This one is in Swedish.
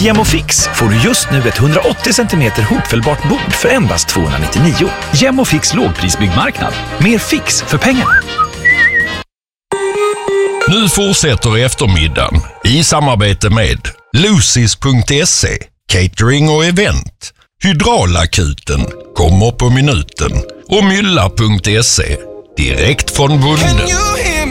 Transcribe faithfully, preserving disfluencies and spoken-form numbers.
Gemofix får du just nu ett hundraåttio centimeter hopfällbart bord för endast tvåhundranittionio. Gemofix lågprisbyggmarknad. Mer fix för pengarna. Nu fortsätter eftermiddagen i samarbete med Lucis punkt se, catering och event. Hydraulakuten kommer på minuten och Mylla punkt se, direkt från bonden.